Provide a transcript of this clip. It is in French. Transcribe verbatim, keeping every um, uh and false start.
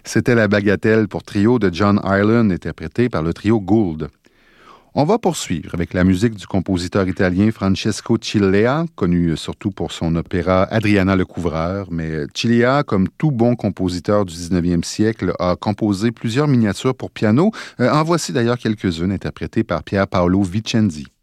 C'était la bagatelle pour trio de John Ireland, interprétée par le trio Gould. On va poursuivre avec la musique du compositeur italien Francesco Cilea, connu surtout pour son opéra Adriana le Couvreur. Mais Cilea, comme tout bon compositeur du dix-neuvième siècle, a composé plusieurs miniatures pour piano. Euh, en voici d'ailleurs quelques-unes interprétées par Pier Paolo Vicenzi.